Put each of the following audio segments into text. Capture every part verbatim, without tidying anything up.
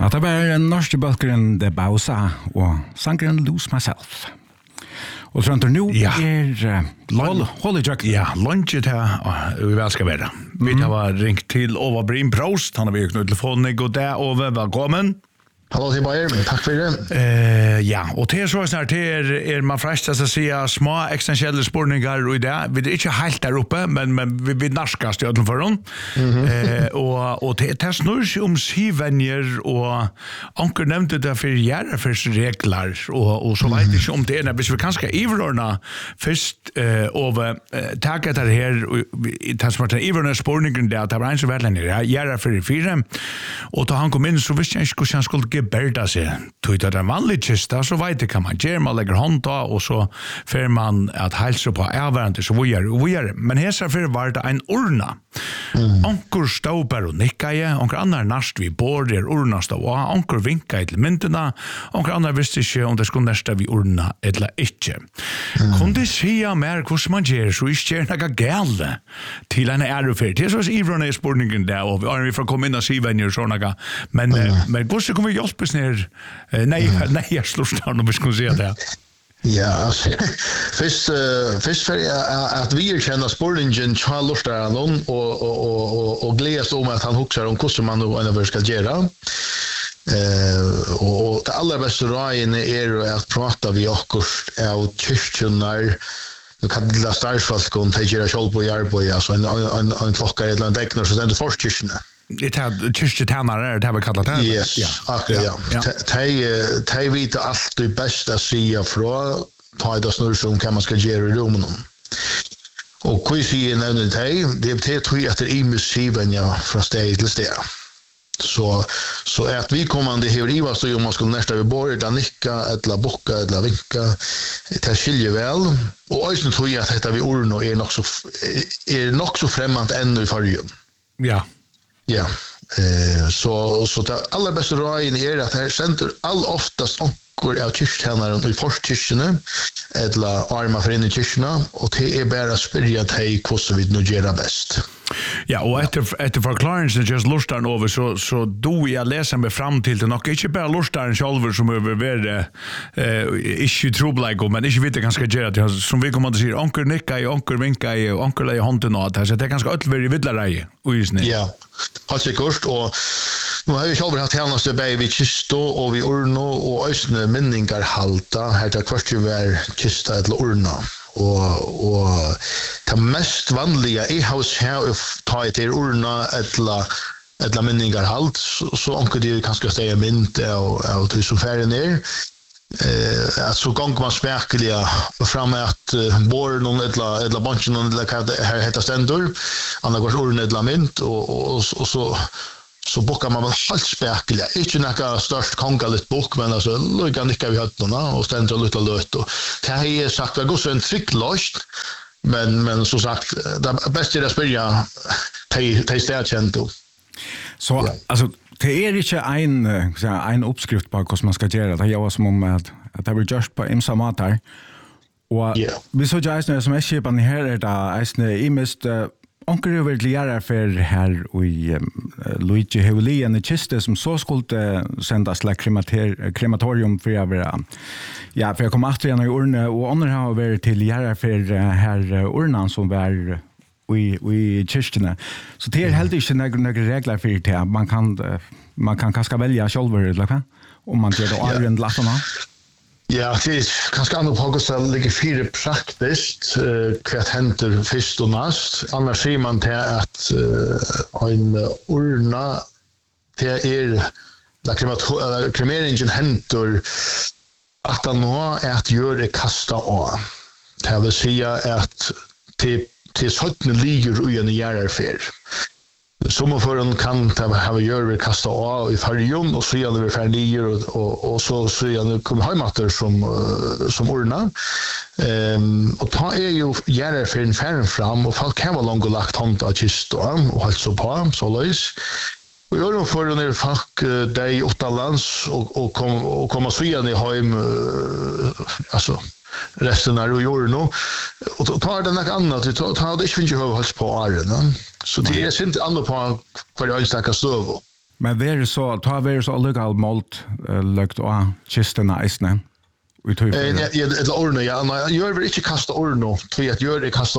Ja, det var den norske bølgeren The Bausa og sangeren Lose Myself. Og sånn nu ja. er uh, Holly Jack. Ja, lunsjet her, og vi vel skal være. Vi har ringt til Ove Brim Prost, han har vi knyttet telefonen, god dag Ove, velkommen. Hallo til Bayer, takk for det. Uh, ja, og til så snart er, er man frestet til å si små ekstensielle spørninger og det. Vi er ikke helt der oppe, men, men vi, vi narskast i ødelen for henne. Mm-hmm. uh, og, og det, det snur seg om syvenjer, og anker nevnte det for gjerrefyrsregler, og, og så vet jeg ikke om det er, hvis vi kanskje iverordna først uh, over uh, takk etter her, det som var den iverordna spørningen, det, det var en som var lenger, gjerrefyrsregler, og da han kom inn, så visste jeg ikke hvordan han skulle berda seg. Tog det en vanlig kista, så vet jeg hva man gjør, man legger hånda, og så får man at helse på avværende, så vi gjør, vi gjør. Men hesa for var det en urna. Mm. Onker stod bare og nikket, onker andre nærst vi bor der urna stod, og onker vinket til myndene, onker andre visste ikke om det skulle nærste vi urna eller ikke. Mm. Kunne de si mer hvordan man gjør, så ikke gjør noe gale til en ærefer. Det er så ivrende i spørningen der, og vi får komme inn og si venner og sånn noe. Men, mm. men hvordan kommer vi hjelpes ned? Nej, mm. nej, jag slår stan om vi ska se det. Ja, alltså först uh, först för att vi känner Sporlingen Charles där någon och och och och gläds om att han huxar om hur man nu ändå ska göra. Eh och det allra bästa råden är att prata vi också av kyrkjunnar. Du kan det startfast gå och ta göra själv på jobb alltså en en en klockare eller en däcknar så den det första kyrkjunnar. Det har kyrkjetannare, det har vi kallat det. Yes, ja. akkurat, ja. De, de vet alltid bäst att säga från, ta det snurr som kan man ska göra i rummen. Och hur säger nämligen de, det är tror jag att det är musiken ja, från steg till steg. Så, så att vi kommande här i vad så om man skulle nästa vid bordet, där nicka, eller bocka, eller vinka, det skiljer väl. Och också tror jag att detta vid orden är nog så, är nog så främmande ännu i färgen. Ja. Ja, eh, så, så det allra bästa råden är att här sänder all oftast onkur av kyrkjennaren i forstkyrkjene, eller arma för in i kyrkjene, och det är bara spyrja till hvordan vi nu gör bäst. Ja, och efter, efter förklaringen just lustar över så, så då jag läser mig fram till det nog inte bara lustar själva som över värde eh, issue trouble men inte vet jag ganska göra det som vi kommer att säga onkel nicka i onkel vinka i onkel i handen och det så det är ganska öll väldigt villarej och just nu. Ja, har sig kort och nu har vi själva haft hennes bäj vid kisto och vi urno och ösne minningar halta här där kvart ju var kista eller urna. Och och det mest vanliga i hus här ta ett urna eller eller minningar halt så, så onkel det kanske säga mint och och till så färre ner eh att så gång man spärkliga fram att uh, bor någon eller eller bunch någon eller här heter ständor andra går urna eller mint och och, och så så bockar man väl helt spärkliga. Inte några störst kongaligt bock men alltså lugga nicka vi höttorna och ständer lite lött och det här är sagt att gå så en tricklöst men men som sagt det bästa är att spela te te städkänt då. Så ja. Alltså det är inte en så en uppskrift på hur man ska göra det. Jag var som om att att det blir just på imsa matar. Och yeah. Vi så just när som är skipan här är det är i mest onkel över lära för här i Luigi Hevelian i kiste som så skulle sändas till kremater krematorium för över ja för jag kom åter igen i urna och andra har varit till lära för här urnan som var vi vi kyrkene. Så det är helt inte några några regler för det. Man kan man kan kanske välja själv eller vad om man gör det allrent lattarna. Ja, det är ganska annorlunda på att det ligger fyra praktiskt kvart händer först och näst. Annars ser man till att uh, en urna det är där kremeringen händer att han har att göra kasta av. Det vill säga att till till sådana ligger i en järarfär. Sommarfören kan ha göra kasta av i färgen och så gäller vi färger och, och, och så så gäller kommer hemmatter som som ordnar. Ehm och ta är ju gärna för en färgen fram och folk kan vara långt lagt hand att kista och halt så på så lös. Och gör de för när folk dig åtta lands och och kom och komma så igen i hem alltså resten är ju gjort nu och tar den något annat det tar det inte finns ju hålls på åren så det är inte andra på för jag ska stå Men det är så ta vi så legal malt lukt och kisterna isne. Vi tog eh ja det ordna ja gör vi inte kasta ordna för att gör det kasta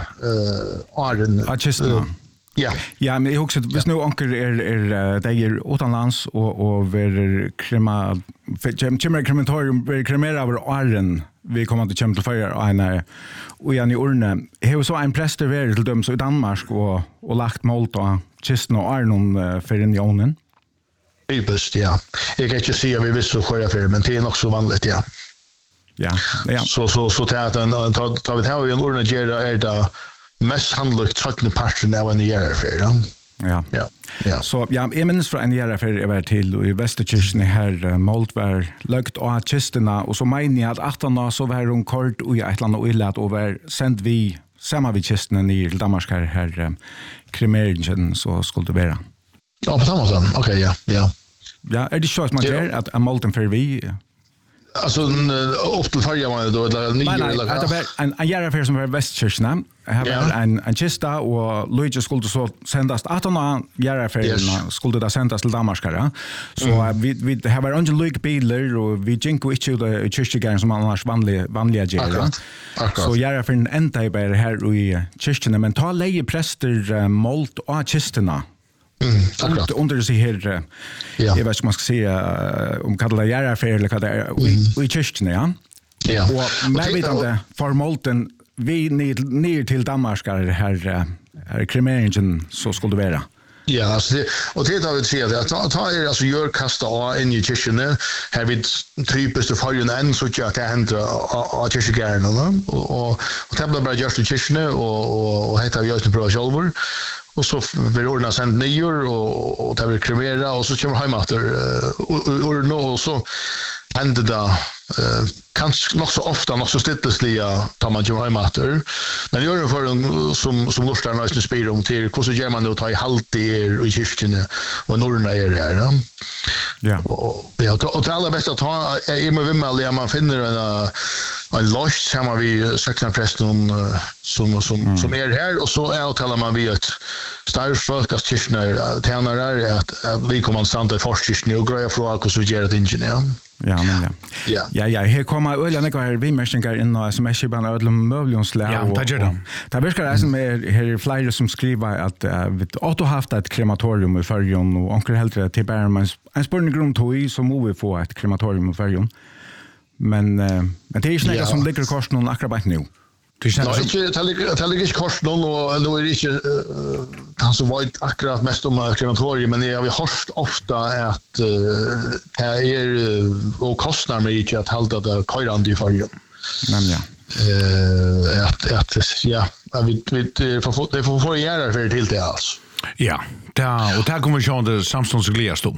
eh arden att kisterna. Ja. Ja, men jag också visst nu onkel är är det är utomlands och och ver krema chimmer krematorium ver kremera över arden. Vi kommer att kämpa för en och igen i urne. Det var så en präster ver till dem så i Danmark och och lagt malt och kisten och arnon för unionen. Typiskt, ja. Jag kan inte säga vi visst så sköra för men det är nog så vanligt, ja. Ja, ja. Så så så tar att ta ta vi har ju en urna gera är det mest handlukt tretton parten av en year för ja. Ja. Ja. Ja. Så ja, jag minns från en year för över till i Västerkyrkan här malt var lagt och kisterna och så menar jag att arton så var hon kort och i ett land och illat och var sent vi samma vid kisterna ner till Danmark här här kremeringen så skulle det vara. Ja, på samma sätt. Okej, ja. Ja. Ja, är det så att man gör att malten för vi alltså upp till färja man då eller nio eller det var en en jära affär som var Västkyrkan. Här var en en kista och Luigi skulle så sändas arton jära affärerna skulle det sändas till Danmark ja. Så vi vi det var ungen Luigi bilar och vi gick inte till kyrkogården som annars vanliga vanliga jära. Så jära affären ända bara här i kyrkan men ta leje präster malt och kisterna. Mm, akkurat. Under sig här, ja. Jag vet inte man ska säga om kallar järaffär eller vad det är i kyrkan, ja. Ja. Och medvetande för molten vi ner, ner till Danmark här, här kremeringen så skulle det vara. Ja, alltså det, och det har vi sett att ta, ta er alltså gör kasta av in i kyrkan här vid typiskt för ju en så att det händer av kyrkogården och och och det blir bara just i kyrkan och och heter just på själva. Och så blir ordna sent nyår och och det blir kremera och så kommer hem efter och och så händer det eh kanske nog så ofta nog så stillesliga tar man ju hem efter. Men gör det för en som som lustar nästan spelar om till hur så gör man då ta i halt i kyrkan och norrna är det ja. Ja. Och ja och det allra bästa att ha är med vem alla man finner en en losch som vi saknar prästen som som mm. som är här och så är talar man vi ett starfolk att kyrkna tjänare att vi kommer samt att forskning och grejer från hur så gör det ingenjör. Ja, men ja. Ja. Ja, ja, här kommer öliga några här vimmärkningar in och som är schiban ödlom möbeljonslä. Ja, det gör de. Det verkar det som är här flera som skriver att vi har haft ett krematorium i Färjön och onkel helt till bara en spårning grund tog som vi få ett krematorium i Färjön. Men men det är ju snäga som ligger kors någon akkurat nu. Det är inte det ligger det ligger kors någon och då är det inte han som var akkurat mest om krematorium men jag har hört ofta att det är och kostar mig inte att hålla det körande i Färjön. Men ja. Eh att att ja, vi vi får det får få göra för till det alltså. Ja, där och där kommer vi sjön det Samsons glästom.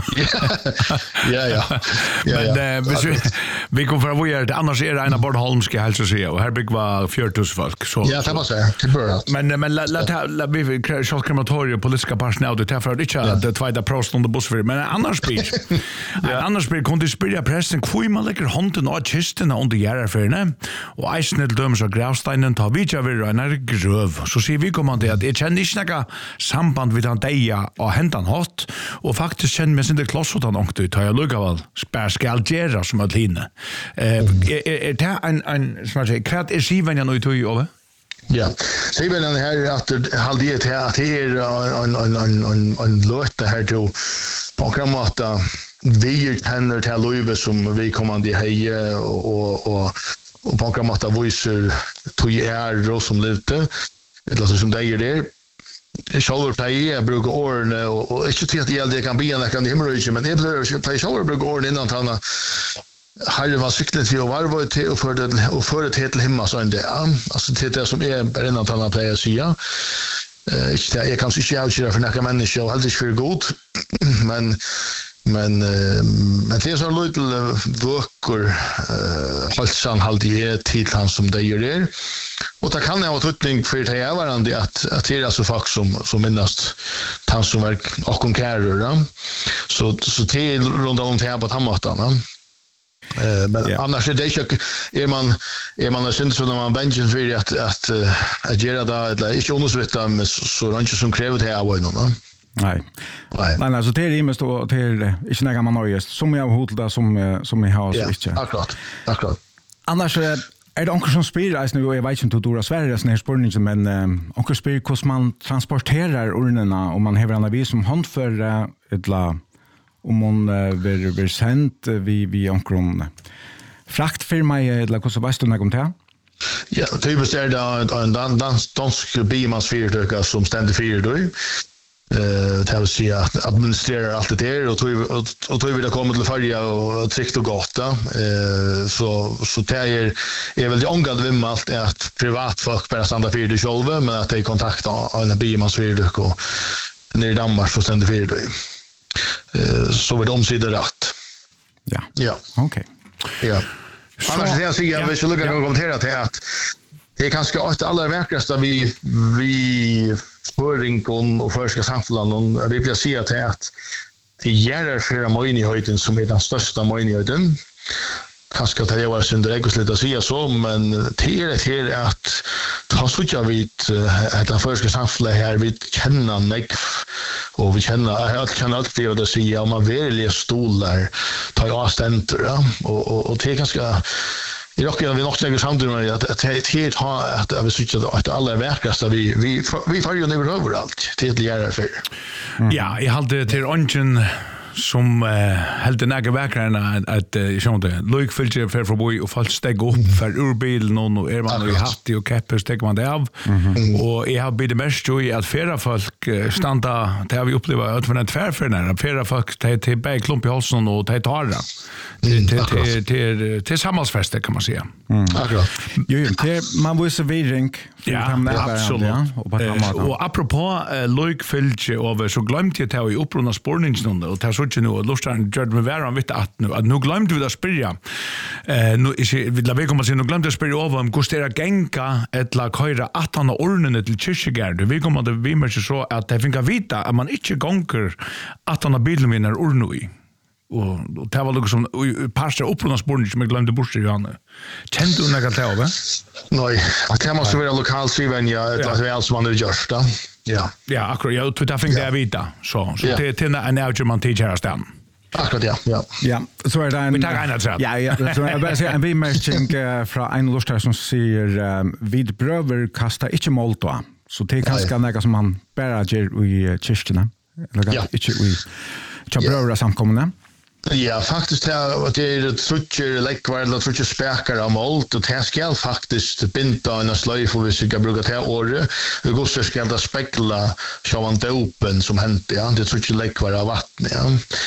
Ja, ja. Men vi vi kommer för att göra annars är det en Bornholmska hälsa se och här bygg var fjorton folk så. Ja, det var så. Till början. Men men låt låt vi köra krematorium politiska personal det därför att inte det tvåda prost on the bus för men annars blir. Annars blir kunde spela pressen kvui man lägger handen och kisten under jära för ne och isnel döms och gravsteinen tar vi ju vidare en gröv så ser vi kommer det att det känner inte några samband vid han deja och hentan hot och faktiskt känner mig inte kloss utan ångte tar jag lugga väl spär skall gera som att hinna eh är det en en som jag säger kvart är siven jag nu tog över ja siven den här att halde det här att är en en en en en låt här då på kramata vi känner till Louise som vi kommer det här och och och på kramata voicer tog är då som lite eller så som det är det jag själv tar brukar åren och inte till att jag kan be en kan himmelrike men det blir tar själv brukar åren innan han har var cyklet vi var var till och för det och för det till himmel så inte alltså till det som är innan han på säga eh inte jag kan inte jag köra för några människor och alltid för god men men men det är så lite vökor eh halsan halde till han som det gör det och det kan ha tutning för det är varande att att det är så folk som som minnast han som verk och konkurrerar så så till runt om här på tamatan eh men yeah. Annars är det ju är man är man syns så när man benchen för att att att göra det eller inte undersöka med så range som kräver det här var ju någon. Nej. Nej. Nej, alltså det är ju mest och det är inte några man har som jag har hotat som som vi har så inte. Ja, akkurat. Akkurat. Annars är Er det onker som spyr, altså, nu, jeg vet ikke om du dår Sverige, sånne her spørninger, men uh, onker spyr hvordan man transporterer ordene, om man hever en avis som hånd for uh, etla, om man uh, vil, vil sendt uh, vi, vi onker om fraktfirma, eller hvordan vet du noe om det? Ja, typisk er det en dansk bimansfyrtøkker som stender fyrtøy. Eh, det vill säga att administrera allt det där och tror och, och tror vi det kommer till färja och tryckt och gata eh, så så det är är väl det ångade vi med allt är att privat folk bara stanna för det själva men att det är kontakt av en bilmans för och ner i Danmark så ständer för det eh, så vill de sidor rätt. Ja. Ja. Okej. Okay. Ja. Annars det jag säger vi ska lugga och kommentera till att det är kanske att allra verkligaste vi vi förringen och förska samhällen och vi vill se att att det gör för möjligheten som är den största möjligheten. Kanske att det var synd det är lite att säga så men det är det att ta så jag vet att den förska samhällen här vi känner mig och vi känner jag kan alltid det säga om man vill stolar ta avständer och och och det kanske I rockar vi nog säger samtidigt att att det helt har att vi switchar att alla verkaste vi vi vi får ju nu överallt till det göra för. Ja, jag hade till ungen som uh, helt en äger verkarna att jag såg det Luke Filcher för för boy och fallt steg upp för urbilen och är man ju hatt och keppes steg man det av och jag har bidde mest ju att färra folk standa det har vi upplevt att för en tvärförna färra folk till till bä klump i halsen och till tar det till till till till samhällsfest kan man säga. Akkurat. Jo, det man vill se vidring ja, absolut. Och apropå Luke Filcher över så glömde jag ta i upprunna spårningen och ta så inte nu lustan gjorde med vara vet att nu att nu glömde vi att spyrja. Eh nu är vi la vi kommer se nu glömde spyrja över om kostera gänga ett la köra att han har ordnat till kyrkogård. Vi kommer det vi måste så att det finka vita att man inte gånger att han har bilen vinner ordnui. Och det var liksom pastor upprunna spårningen som jag glömde bort i Johanne. Kände du något av det? Nej, det måste vara lokalt siven ja, det är väl som man gör det. Ja. Ja, akkurat. Jag tror det finns det vita. Så så det till en outer man teacher stan. Akkurat ja. Ja. Ja, så är det en vi tar en annan. Ja, ja, så jag bara säga en bimässing från en lustar som säger vid bröver kasta inte molto. Så det kan ska något som man bara ger i kyrkorna. Eller inte i chabröra samkomna. Ja, faktiskt det är trutcher läckvar eller trutcher späkar av malt och det ska faktiskt binda en slöjf och vi ska bruka det året. Vi går så ska det spekla sjåvan dopen som hänt ja, det trutcher läckvar av vatten ja.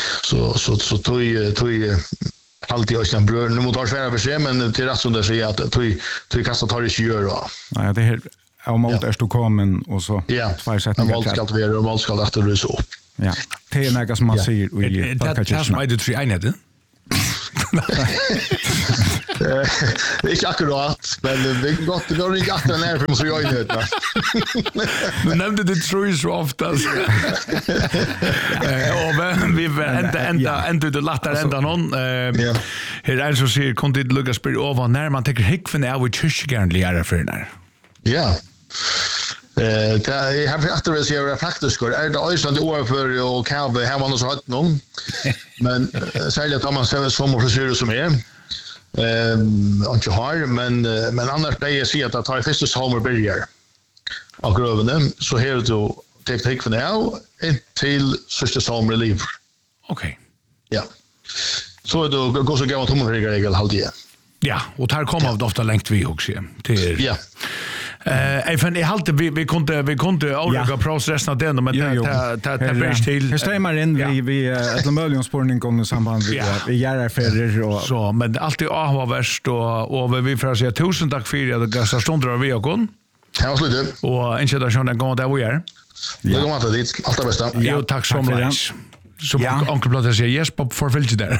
Så så så tog tog alltid oss en bröd nu mot har svära för sig men det är rätt som det säger att tog tog kasta tar det gör då. Nej, det är av malt är stå kommen och så två sättningar. Malt ska det vara och malt ska efter det så. Ja, det är något som man säger i Balkachurch. Det är det tre enheter. Det är inte akkurat, men det är gott. Det går inte akkurat när för så jag enheter. Du nämnde det tror jag så ofta. Och vi ända ända ända det lättare ända någon. Här är så ser kunde det lugga spel över när man tänker hick för när vi kyrkogården lära för när. Ja. Eh det är har vi att det är praktiskt är det Iceland över och Calve här man så hade någon men säg att man ser så många frisyrer som är ehm och jag har men men annars det är så att det tar första sommar börjar och grövnen så här då teknik för nu till första sommar liv. Okej. Ja. Så då går så gå tomma regel halvtid. Ja, och här kommer ofta längt vi också till ja. Eh, jag fann i halt vi vi kunde vi kunde olika process av den men det det det bäst till. Det stämmer in vi vi ett möjligen spårning kommer samband vi vi gör affärer och så men alltid av värst och och vi får säga tusen tack för att gasta stunder vi har kon. Ja, absolut. Och inte där sån den går där vi är. Det går inte dit. Allt det bästa. Jo, tack så mycket. Så onkel Platt säger yes pop för vill där.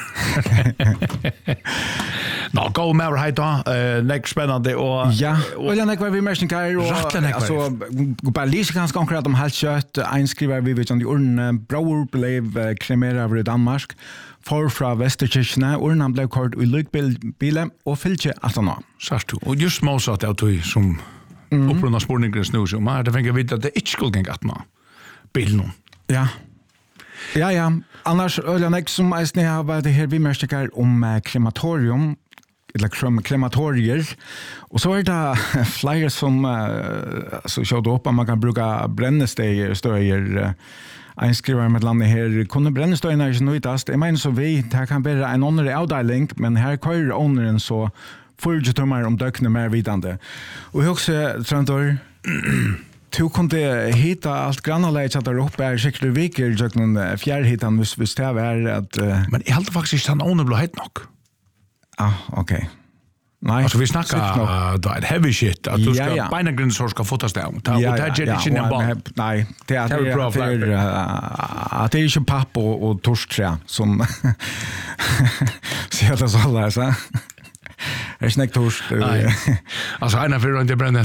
Nå, gå med här då. Eh, next spännande och ja. Och jag när vi märker kan och alltså bara lite ganska konkret om helt kött en skriver vi vet om de orden Brauer blev kremera över i Danmark för från Västerkyrkna och han blev kort i Lykbilen och Filche att han sagt du. Och just mål så att jag som upprunna spårningen nu så man det tänker vi att det inte skulle gänga att man bilen. Ja. Ja, ja. Annars öll jag som eisne har varit det här vi märker om uh, krematorium eller krem krematorier. Och så är det flera som uh, så showed upp att man kan bruka brännestejer stöjer uh, en skriver med landet här kunde brännestejerna inte nöjtast. Jag menar så vi det kan vara en annan avdelning men här kör owneren så får ju tomma om dökna mer vidande. Och också Trantor du kunde hitta allt grannläge att där uppe är säkert viker jag någon fjärrhitan vis vis det är att uh... men jag helt faktiskt han owner blå helt nog. Ah, okej. Okay. Nej. Alltså vi snackar då är heavy shit att du ska ja, ja. beina grundsår ska fotas där. Ta ja, och ta ger det inte bara. Nej, det är det är att det är ju papp och och torsträ som ser det så där så. Är snäckt torst. Alltså en av de bränner.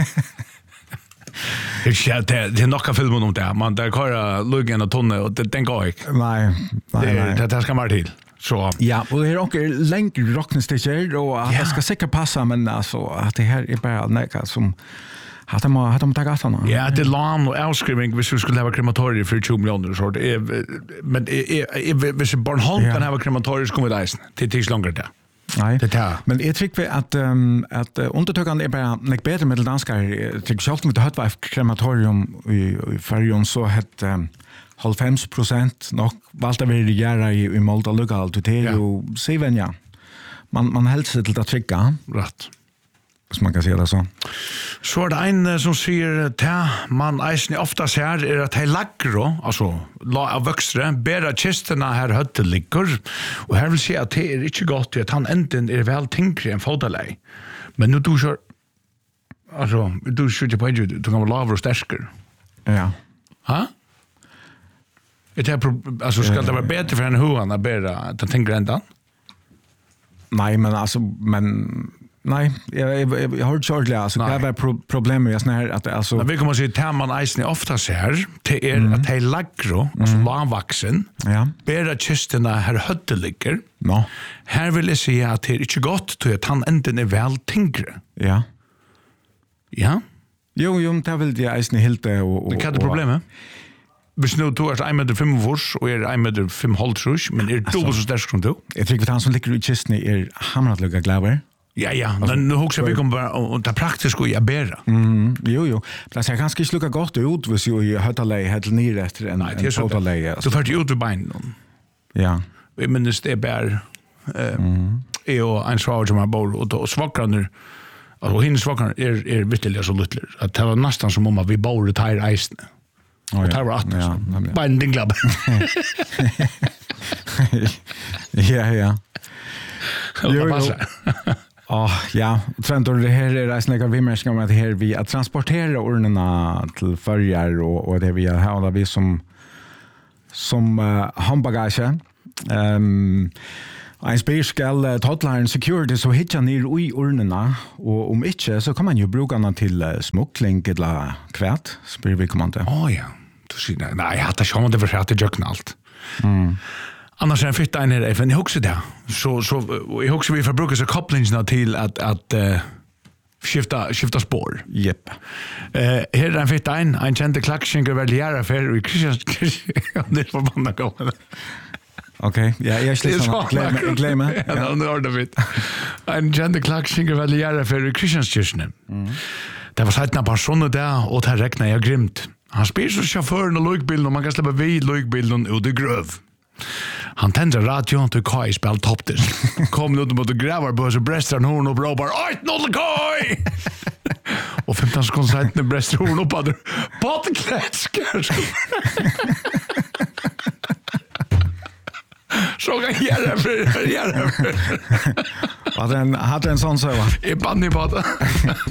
Det är det är några filmer om det. Man där kör luggen och tonne och det tänker jag. Nej, nej, nej. Det det ska vara till. Så ja, och det är också länk rocknestiger och att det ska säkert passa men alltså att det här är bara näka som att de har de tagit såna. Ja, det lån och avskrivning hvis vi skulle ha krematorier för tjugo miljoner så det är men är hvis Bornholm kan ha krematorier så kommer det isen till tills långt där. Nej. Det här. Men jag tycker att um, att uh, undertökande är bara näck bättre med danskar. Jag tycker själv med det har ett krematorium i i Färjön så het um, halvfems procent nog valde vi göra i, i Malta lokalt och det är ju seven ja. Man man helt sig till att trycka rätt. Så man kan säga det så. Så är det en som säger att man eisen ofta ser är att det laggro alltså av vuxre bära kisterna här hötte ligger och här vill säga att det är inte gott att han änden är väl tänkre än fodalej. Men nu du kör alltså du skjuter på du kan vara lavare och starkare. Ja. Ha? Det är alltså ska det vara bättre för en huan att bära att tänka ända? Nej, men alltså men nej, jag jag, jag har inte alltså det är pro- problem med såna här att alltså vi kommer att se terman isen ofta så här till är mm. att det laggro alltså mm. långvuxen. Ja. Bära kisterna här hötte ligger. Ja. Här vill jag säga att det är inte gott till att han änden är väl tänkre. Ja. Ja. Jo, jo, det vill jag isen helt och det kan det problemet. Hvis nu du er en meter fem vårs og er en meter fem halvtrus, men er dobbelt så sterk som du? Jeg tror at han som ligger i kisten er hamret lukka glaver. Ja, ja, men nu husker vi om bare det praktiske å gjøre. Mm, jo, jo. Det ser ganske ikke lukka godt ut hvis jo i høttalei helt nere etter en høttalei. Du førte ut i beinen. Ja. Jeg minnes det er bare jeg og en svar som har bor, og svakrene, og henne svakrene er, er vitterlig så luttler. At det var nesten som om at vi bor i teir eisene. Oh, och tar var att ja, bara en dinglabb. Ja, ja. Jo, jo. Ah, ja, Trent och det här är det snäcka vi märker om att det här vi att transportera ordnarna till förjar och och det vi har där vi som som uh, handbagage. Ehm um, en speciell uh, hotline security så hittar ni i ordnarna och om inte så kan man ju bruka den till uh, smuggling eller kvärt spyr vi kommande. Åh ja. Du säger nej, jag hade schon det för att det jökna allt. Mm. Annars är en fitta en här för ni huxar det. Så så jag huxar vi förbrukar så kopplingsna till att att uh, skifta skifta spår. Japp. Eh uh, här är en fitta en en kände klackskinger väl göra för i Christian det var banda gå. Okej, ja, jag släpper glömma glömma. Ja, nu har det vet. En kände klackskinger väl göra för i Christianskirchen. Mm. Det var sagt när personer där och det räknar jag grymt. Han spyr så chauffören och lugbilen och man kan släppa vid lugbilen ut i gröv. Han tänder radion till Kai spel topptis. Kom nu mot och grävar på så brästar hon och ropar "Oj, noll Kai!" Och femton sekunder sen när brästar hon upp på pottklätskar. Så kan jag göra för göra. Hade en hade en sån så va. I banny på det.